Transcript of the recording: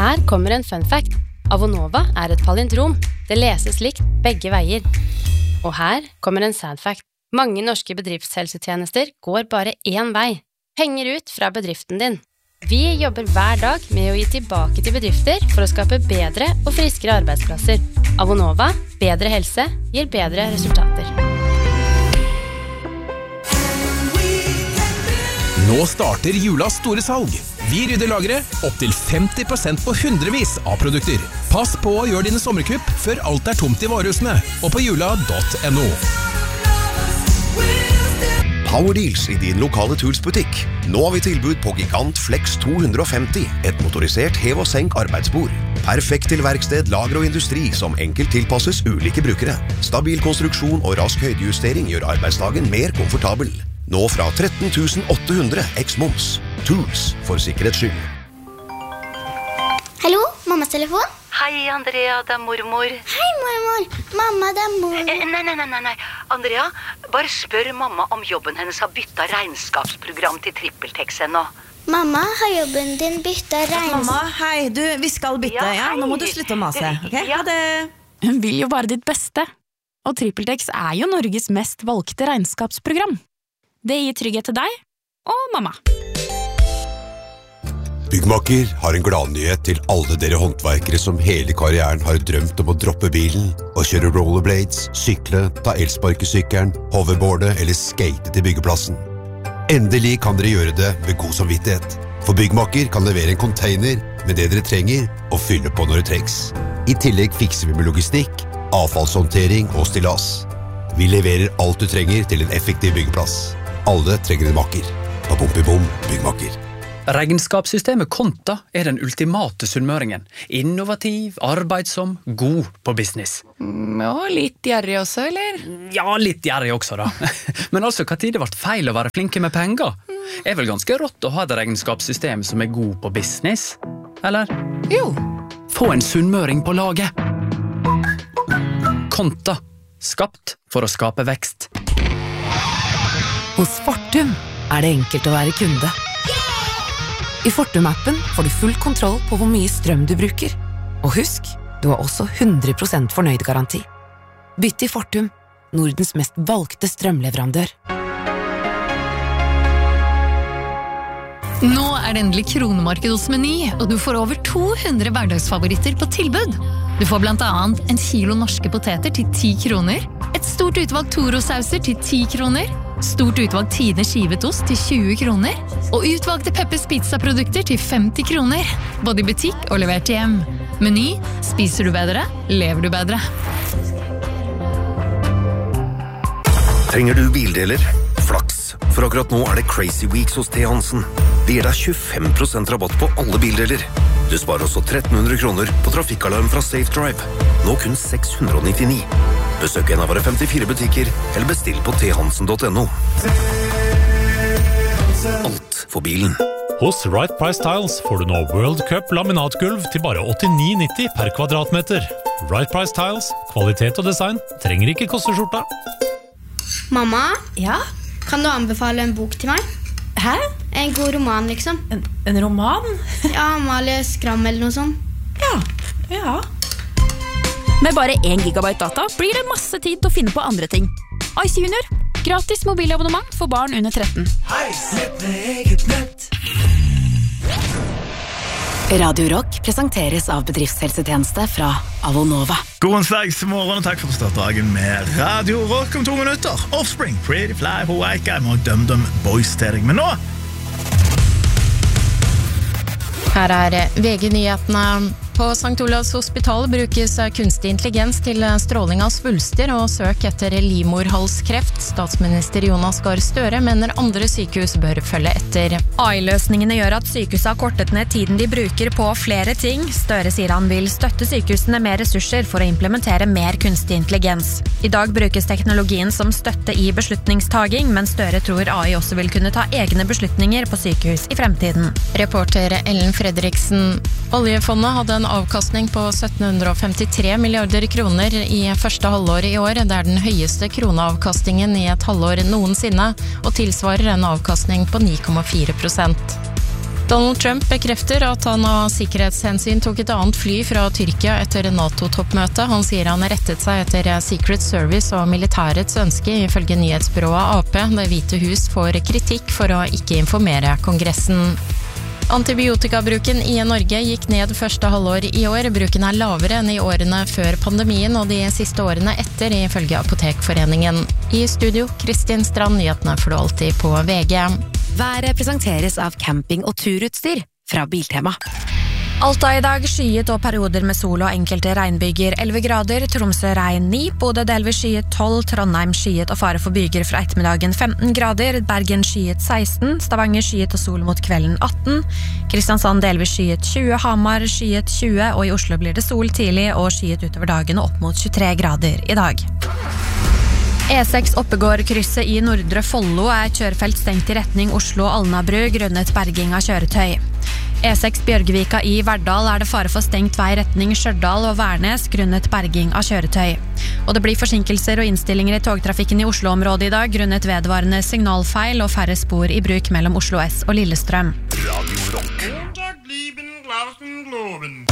Her kommer en fun fact. Avonova et palindrom. Det leses likt begge veier. Og her kommer en sad fact. Mange norske bedriftshelsetjenester går bare én vei. Penger ut fra bedriften din. Vi jobber hver dag med å gi tilbake til bedrifter for å skape bedre og friskere arbeidsplasser. Avonova, bedre helse, gir bedre resultater. Nå starter julas store salg. Vi rydder lageret opp til 50% på hundrevis av produkter. Pass på å gjøre dine sommerkupp før alt tomt i varehusene og på jula.no. Power Deals i din lokale Tools-butikk. Nå har vi tilbud på Gigant Flex 250, et motorisert hev- og senk arbeidsbord. Perfekt til verksted, lager og industri som enkelt tilpasses ulike brukere. Stabil konstruksjon og rask høydejustering gjør arbeidsdagen mer komfortabel. Nå fra 13.800 eks-moms. Tools for sikkerhets skyld. Hallo, mammas telefon? Hei, Andrea, det mormor. Hei, mormor. Mamma, det mor. Nei. Andrea, bare spør mamma om jobben hennes har byttet regnskapsprogram til TrippelTex ennå. Mamma, har jobben din byttet Mamma, hei, vi skal bytte, ja, nå må du slutte å mase, ok? Ha det. Hun vil jo bare ditt beste. Og TrippelTex jo Norges mest valgte regnskapsprogram. Det gir trygghet til deg og mamma. Byggmakker har en gladnyhet til alle dere håndverkere som hele karrieren har drømt om å droppe bilen og kjøre rollerblades, sykle, ta elsparkesykkelen, hoverboarde eller skate til byggeplassen. Endelig kan dere gjøre det med god samvittighet, for Byggmakker kan levere en container med det dere trenger og fylle på når det trengs. I tillegg fikser vi med logistikk, avfallshåndtering og stillas. Vi leverer alt du trenger til en effektiv byggeplass. Alle trenger en makker. Bom, Byggmakker. Regnskapssystemet Konta den ultimate sunnmøringen. Innovativ, arbeidsom, god på business. Og litt gjerrig også, eller? Ja, litt gjerrig også da. Men altså, hva tid det ble feil å være flinke med penger? Vel ganske rått å ha et regnskapssystem som god på business? Eller? Jo. Få en sunnmøring på laget. Konta. Skapt for å skape vekst. Hos Fortum det enkelt å være kunde. I Fortum-appen får du full kontroll på hvor mye strøm du bruker. Og husk, du har også 100% fornøyd-garanti. Bytt til Fortum, Nordens mest valgte strømleverandør. Nå det endelig kronemarked hos Meny, og du får over 200 hverdagsfavoritter på tilbud. Du får blant annet en kilo norske poteter til 10 kroner, et stort utvalg Toro-sauser til 10 kroner, stort utvalg Tine skivet ost til 20 kroner, og utvalgte Peppers Pizza-produkter til 50 kroner, både i butikk og levert hjem. Meny, spiser du bedre, lever du bedre. Trenger du bildeler? Flaks, for akkurat nå det Crazy Weeks hos T. Hansen. Det gir deg 25% rabatt på alle bildeler. Du sparer også 1300 kroner på trafikkalarm fra Safe Drive. Nå kun 699. Besøk en av våre 54 butikker, eller bestill på thansen.no. Alt for bilen. Hos Right Price Tiles får du nå World Cup laminatgulv til bare 89,90 per kvadratmeter. Right Price Tiles, kvalitet og design, trenger ikke koste skjorta. Mamma? Ja? Kan du anbefale en bok til meg? Hæ? En god roman, liksom. En roman? Ja, Amalie Skram eller noe sånt. Ja. Med bare 1 gigabyte data blir det masse tid til å finne på andre ting. Ice Junior, gratis mobilabonnement for barn under 13. Hei, slipp med eget nett. Radio Rock presenteres av bedriftshelsetjeneste fra Avonova. God onsdagsmorgen, og takk for å starte dagen med Radio Rock om 2 minutter. Offspring, Pretty Fly på Waika, og DumDum Boys til deg. Men nå... Her VG-nyhetene. På St. Olavs hospital brukes kunstig intelligens til stråling av svulster og søk etter livmorhalskreft. Statsminister Jonas Gahr Støre mener andre sykehus bør følge etter. AI-løsningene gjør at sykehuset har kortet ned tiden de bruker på flere ting. Støre sier han vil støtte sykehusene med ressurser for å implementere mer kunstig intelligens. I dag brukes teknologien som støtte i beslutningstaging, men Støre tror AI også vil kunne ta egne beslutninger på sykehus i fremtiden. Reporter Ellen Fredriksen. Oljefondet hadde en avkastning på 1753 milliarder kroner i første halvår i år. Det den høyeste kroneavkastningen i et halvår noensinne, og tilsvarer en avkastning på 9,4%. Donald Trump bekrefter at han av sikkerhetshensyn tok et annet fly fra Tyrkia etter NATO-toppmøtet. Han sier han rettet seg etter Secret Service og militærets ønske, ifølge nyhetsbyrået AP. Det Hvite hus får kritikk for å ikke informere Kongressen. Antibiotikabruken i Norge gikk ned første halvår i år. Bruken lavere enn i årene før pandemien og de siste årene etter, ifølge Apotekforeningen. I studio, Kristin Strand, nyhetene får du alltid på VG. Været presenteres av camping- og turutstyr fra Biltema. Alta i dag skyet og perioder med sol og enkelte regnbyger 11 grader, Tromsø regn 9, Bodø delvis skyet 12, Trondheim skyet og fare for byger fra ettermiddagen 15 grader, Bergen skyet 16, Stavanger skyet og sol mot kvelden 18, Kristiansand delvis skyet 20, Hamar skyet 20, og i Oslo blir det sol tidlig og skyet utover dagen og opp mot 23 grader i dag. E6 Oppegård-krysset i Nordre Follo kjørefelt stengt i retning Oslo-Alnabru grunnet berging av kjøretøy. E6 Bjørgvika i Verdal det fare for stengt vei retning Stjørdal og Værnes grunnet berging av kjøretøy. Og det blir forsinkelser og innstillinger i togtrafikken i Oslo-området i dag grunnet vedvarende signalfeil og færre spor i bruk mellom Oslo S og Lillestrøm. Radio Rock.